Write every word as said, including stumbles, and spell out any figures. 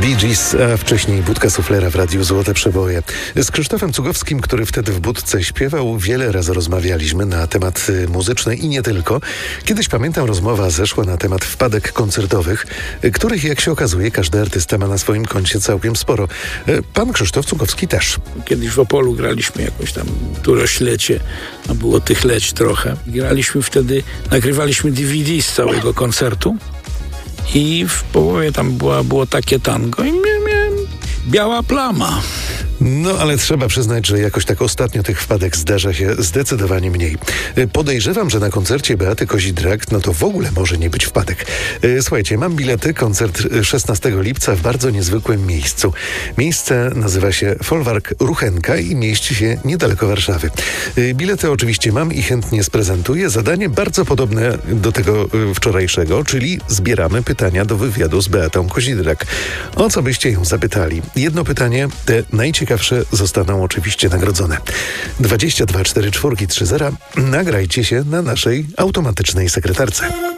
Bee Gees, a wcześniej Budka Suflera w Radiu Złote Przeboje. Z Krzysztofem Cugowskim, który wtedy w Budce śpiewał, wiele razy rozmawialiśmy na temat muzyczny i nie tylko. Kiedyś, pamiętam, rozmowa zeszła na temat wpadek koncertowych, których, jak się okazuje, każdy artysta ma na swoim koncie całkiem sporo. Pan Krzysztof Cugowski też. Kiedyś w Opolu graliśmy jakąś tam turoślecie, no było tych leć trochę. Graliśmy wtedy, nagrywaliśmy D V D z całego koncertu. I w połowie tam była, było takie tango i miałem biała plama. No, ale trzeba przyznać, że jakoś tak ostatnio tych wpadek zdarza się zdecydowanie mniej. Podejrzewam, że na koncercie Beaty Kozidrak, no to w ogóle może nie być wpadek. Słuchajcie, mam bilety, koncert szesnastego lipca w bardzo niezwykłym miejscu. Miejsce nazywa się Folwark Ruchenka i mieści się niedaleko Warszawy. Bilety oczywiście mam i chętnie sprezentuję. Zadanie bardzo podobne do tego wczorajszego, czyli zbieramy pytania do wywiadu z Beatą Kozidrak. O co byście ją zapytali? Jedno pytanie, te najciekawsze zostaną oczywiście nagrodzone. dwadzieścia dwa cztery cztery trzy zero. Nagrajcie się na naszej automatycznej sekretarce.